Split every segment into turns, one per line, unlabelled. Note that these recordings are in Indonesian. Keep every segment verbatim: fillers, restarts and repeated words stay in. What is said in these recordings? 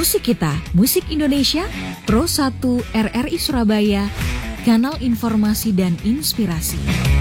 Musik Kita, Musik Indonesia, Pro satu R R I Surabaya, kanal informasi dan inspirasi.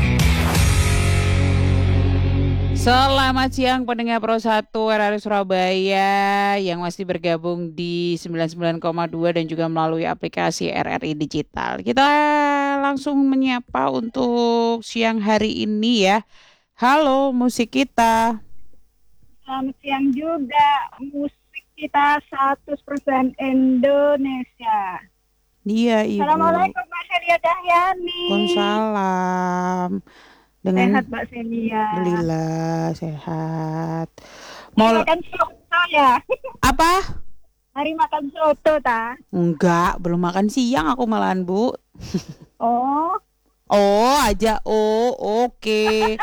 Selamat siang pendengar Pro satu R R I Surabaya yang masih bergabung di sembilan puluh sembilan koma dua dan juga melalui aplikasi R R I Digital. Kita langsung menyapa untuk siang hari ini ya. Halo Musik Kita.
Selamat siang juga, Musik Kita seratus persen Indonesia.
Iya Ibu.
Assalamualaikum Mbak Celia Dahyani.
Waalaikumsalam. Dengan
Sehat Mbak Celia.
Alhamdulillah sehat.
Mau makan soto ya?
Apa?
Hari makan soto ta?
Enggak, belum makan siang aku malahan Bu.
Oh.
Oh aja, oh oke. Okay.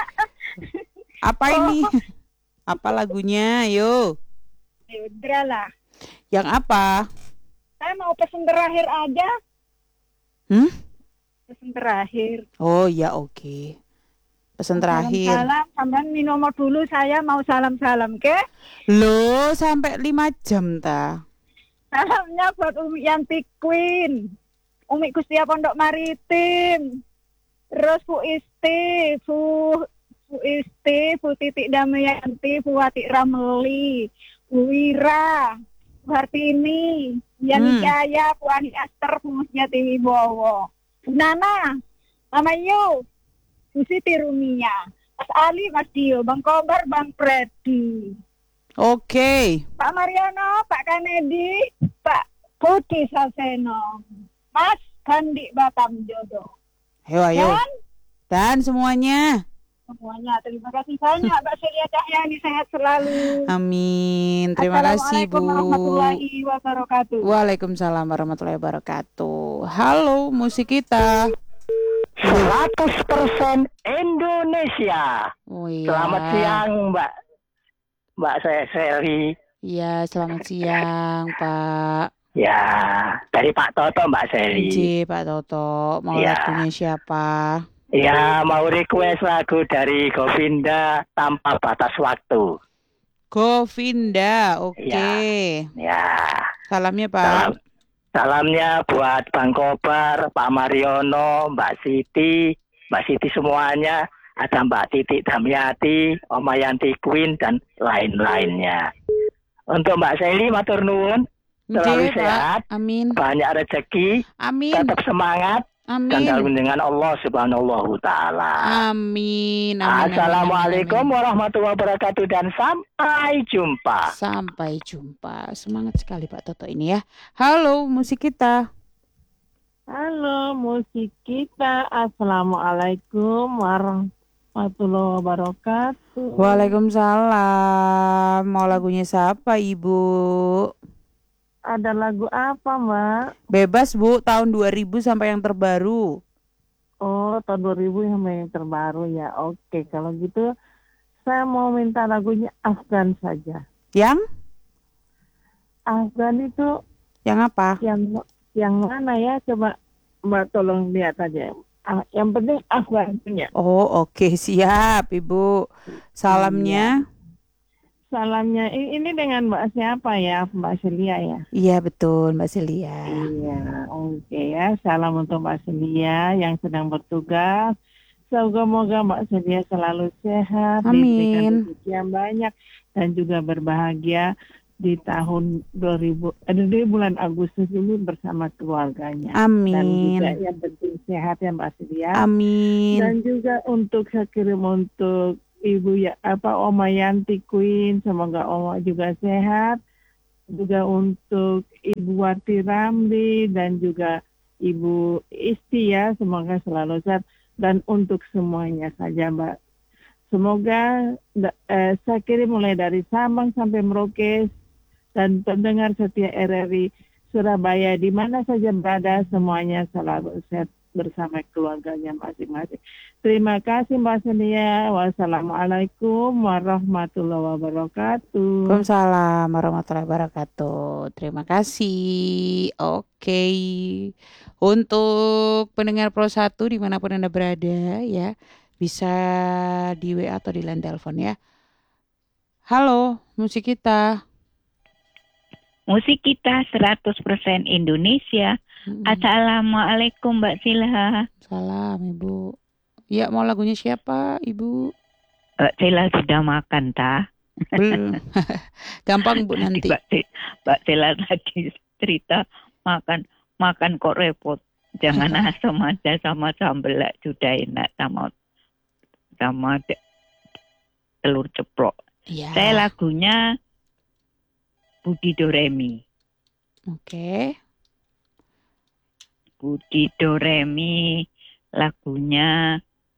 Apa
Oh.
ini? Apa lagunya? Yo.
Yaudah lah.
Yang apa?
Saya mau pesen terakhir aja.
Hmm?
Pesen terakhir.
Oh ya oke. Okay. Pesen terakhir.
Salam-salam, sampean minum dulu, saya mau salam-salam, ke?
Loh, sampai lima jam ta?
Salamnya buat Umi Yanti Queen, Umi Gustia Pondok Maritim, terus Bu Isti, Bu, Bu Isti, Bu Titik Damayanti, Bu Wati Ramli, Bu Wira, Bu Hartini, Yani
Hmm.
Jaya, Bu Ani Aster, Bu Musjati Wibowo, Bu Nana, Mama Yu, Bu Siti Rumia, Mas Ali, Mas Dio, Bang Kobar, Bang Freddy,
Oke. Okay.
Pak Mariono, Pak Kanedi, Pak Budi Saseno, Mas Gandi Batam Jodoh.
Ayo ayo.
Dan
Dan semuanya.
semuanya terima kasih banyak Mbak Celia Dahyani, sehat selalu.
Amin. Terima kasih Bu.
Assalamualaikum warahmatullahi wabarakatuh.
Waalaikumsalam warahmatullahi wabarakatuh. Halo Musik Kita.
seratus persen Indonesia.
Oh iya.
Selamat siang Mbak Mbak saya Seri.
Iya, selamat siang Pak.
Ya, dari Pak Toto Mbak Seri.
J Pak Toto. Mau
Ya.
lagunya siapa?
Ya, mau request lagu dari Govinda Tanpa Batas Waktu.
Govinda, oke.
Ya. Ya.
Salamnya Pak.
Salam, salamnya buat Bang Kobar, Pak Mariono, Mbak Siti, Mbak Siti semuanya. Ada Mbak Titik Damiati, Oma Yanti Queen, dan lain-lainnya. Untuk Mbak Seli, matur nuwun, selalu
Nggih, Pak.
sehat,
Amin.
banyak rezeki,
Amin.
tetap semangat, dan
Amin.
dalam dengan Allah Subhanahu wa Ta'ala.
Amin. Amin.
Assalamualaikum
amin, amin.
warahmatullahi wabarakatuh, dan sampai jumpa.
Sampai jumpa. Semangat sekali Pak Toto ini ya. Halo Musik Kita.
Halo Musik Kita, Assalamualaikum warahmatullahi wabarakatuh.
Waalaikumsalam. Mau lagunya siapa Ibu?
Ada lagu apa Mbak?
Bebas Bu, tahun dua ribu sampai yang terbaru.
Oh, tahun dua ribu sampai yang terbaru ya. Oke, kalau gitu saya mau minta lagunya Afgan saja.
Yang?
Afgan itu
Yang apa?
yang yang mana ya? Coba Mbak tolong lihat aja. Ah, yang penting Afgan punya.
Oh oke, siap Ibu. Salamnya?
Salamnya i- ini dengan Mbak siapa ya? Mbak Celia ya?
Iya betul Mbak Celia.
Iya, oke ya. Salam untuk Mbak Celia yang sedang bertugas. Semoga Mbak Celia selalu sehat,
Amin.
diberikan rezeki yang banyak, dan juga berbahagia di tahun dua ribu, eh, di bulan Agustus ini bersama keluarganya. Dan juga
Amin.
yang penting sehat ya Mbak Celia.
Amin.
Dan juga untuk saya kirim untuk Ibu ya apa Oma Yanti Queen, semoga Oma juga sehat. Juga untuk Ibu Wati Ramli dan juga Ibu Isti ya, semoga selalu sehat. Dan untuk semuanya saja Mbak. Semoga eh, saya kirim mulai dari Sabang sampai Merauke dan pendengar setia R R I Surabaya di mana saja berada, semuanya selalu sehat bersama keluarganya masing-masing. Terima kasih Mbak Celia. Wassalamualaikum warahmatullahi wabarakatuh.
Waalaikumsalam warahmatullahi wabarakatuh. Terima kasih. Oke. Untuk pendengar Pro satu dimanapun Anda berada ya, bisa di W A atau di line telepon ya. Halo, Musik Kita.
musik kita seratus persen Indonesia.
Mm-mm.
Assalamualaikum Mbak Sila.
Salam Ibu. Ya, mau lagunya siapa Ibu?
Mbak Sila sudah makan ta?
Belum. Gampang Bu
Tadi
nanti.
Mbak, Si- Mbak Sila tadi cerita makan makan kok repot. Jangan asam aja sama sambal lah, sudah enak sama sama de- telur ceplok.
Iya.
Saya lagunya Budi Doremi.
Oke.
Budi Doremi lagunya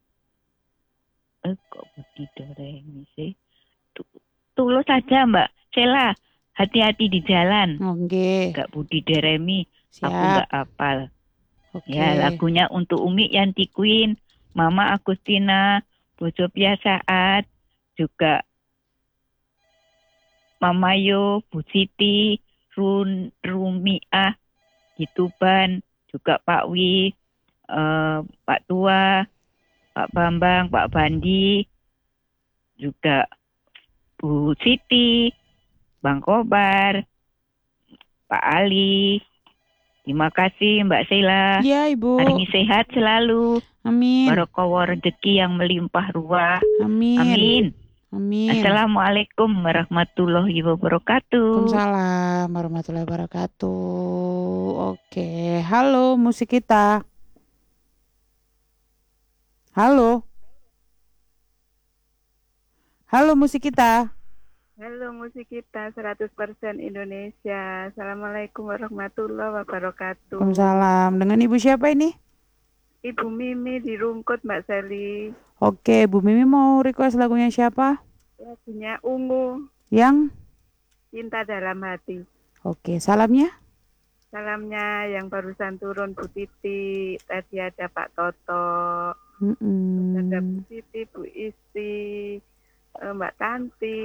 eh kok Budi Doremi sih? Tu- Tulus saja Mbak Sela, hati-hati di jalan.
Oke.
Enggak Budi Doremi, aku
Siap.
enggak hafal.
Oke.
Ya, lagunya untuk Umi Yanti Queen, Mama Agustina, Bojo Pia Saat, juga Mama Yo, Bu Siti, Run, Rumiah, Gituban, juga Pak Wi, eh, Pak Tua, Pak Bambang, Pak Bandi, juga Bu Siti, Bang Kobar, Pak Ali. Terima kasih Mbak Sheila.
Iya Ibu.
Hari ini sehat selalu.
Amin.
Barokah rezeki yang melimpah ruah.
Amin.
Amin.
Amin.
Assalamualaikum warahmatullahi wabarakatuh.
Waalaikumsalam warahmatullahi wabarakatuh. Oke, halo musik kita. Halo. Halo musik kita.
Halo musik kita seratus persen Indonesia. Assalamualaikum warahmatullahi wabarakatuh.
Waalaikumsalam. Dengan Ibu siapa ini?
Ibu Mimi di Rungkut Mbak Seli.
Oke, Bu Mimi mau request lagunya siapa?
Lagunya Ungu,
Yang?
Cinta Dalam Hati.
Oke, salamnya?
Salamnya yang barusan turun Bu Titi, tadi ada Pak Toto,
Mm-mm.
ada Bu Titi, Bu Isti, eh, Mbak Tanti,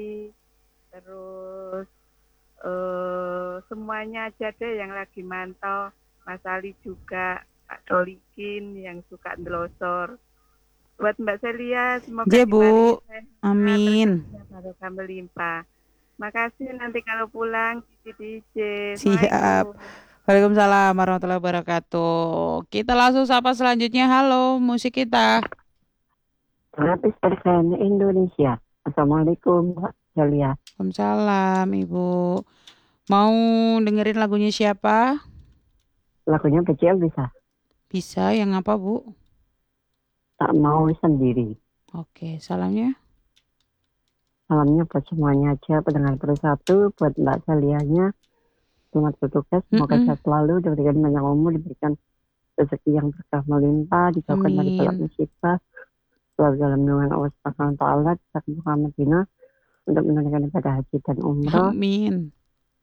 terus eh, semuanya aja deh yang lagi mantau, Mas Ali juga, Pak Solikin yang suka ndelosor. Buat Mbak Celia, semoga
Je, Bu.
dimaringi sehat,
Amin.
rezekinya barokah melimpah. Makasih, nanti kalau pulang di D J.
Siap. Waalaikumsalam warahmatullahi wabarakatuh. Kita langsung sapa selanjutnya. Halo musik kita.
seratus persen Indonesia. Assalamualaikum Mbak Celia.
Waalaikumsalam Ibu. Mau dengerin lagunya siapa?
Lagunya kecil bisa.
Bisa, yang apa Bu?
Tak mau sendiri.
Oke, salamnya.
Salamnya buat semuanya aja, pendengar Persatu, buat Mbak Celianya. Selamat bertugas, semoga
Mm-mm.
sehat selalu, diberikan banyak umur, diberikan rezeki yang berkah melimpah, dijauhkan dari
Amin.
balak musibah, selalu dalam naungan Allah Subhanahu wa Ta'ala, bisa ke Madinah untuk menunaikan ibadah haji dan umroh.
Amin.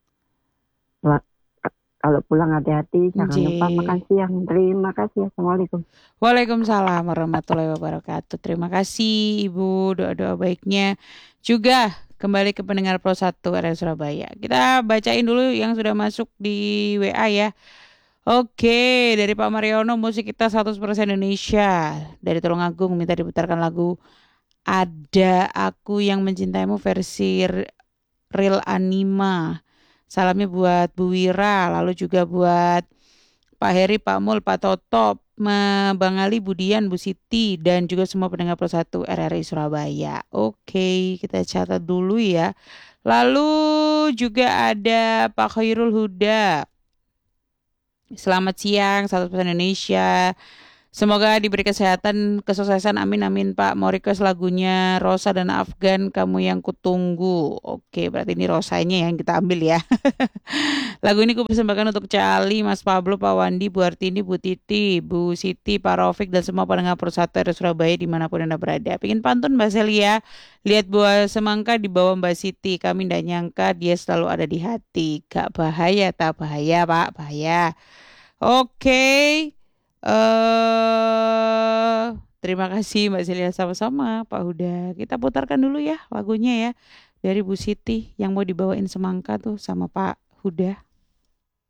Kalau pulang hati-hati, jangan
Nje.
lupa makan siang. Terima kasih. Assalamualaikum.
Waalaikumsalam warahmatullahi wabarakatuh. Terima kasih Ibu, doa-doa baiknya. Juga kembali ke pendengar Pro satu R R Surabaya. Kita bacain dulu yang sudah masuk di W A ya. Oke, dari Pak Mariono, musik kita seratus persen Indonesia. Dari Tulungagung minta diputarkan lagu Ada Aku Yang Mencintaimu versi r- Real Anima. Salamnya buat Bu Wira, lalu juga buat Pak Heri, Pak Mul, Pak Toto, Ma- Bang Ali, Bu Dian, Bu Siti, dan juga semua pendengar Pro satu R R I Surabaya. Oke, kita catat dulu ya. Lalu juga ada Pak Khairul Huda. Selamat siang, seratus persen Indonesia. Semoga diberi kesehatan, kesuksesan, amin amin Pak. Mau request lagunya Rosa dan Afgan, Kamu Yang Kutunggu. Oke, berarti ini Rosanya yang kita ambil ya. Lagu ini kupersembahkan untuk Cali, Mas Pablo, Pak Wandi, Bu Artini, Bu Titi, Bu Siti, Pak Raufik, dan semua pendengar Pro satu R R Surabaya dimanapun Anda berada. Pingin pantun Mbak Celia, lihat buah semangka di bawah Mbak Siti, kami tidak nyangka dia selalu ada di hati. Gak bahaya, tak bahaya Pak, bahaya. Oke. Eh, terima kasih Mbak Celia, sama-sama Pak Huda. Kita putarkan dulu ya lagunya ya dari Bu Siti yang mau dibawain semangka tuh sama Pak Huda.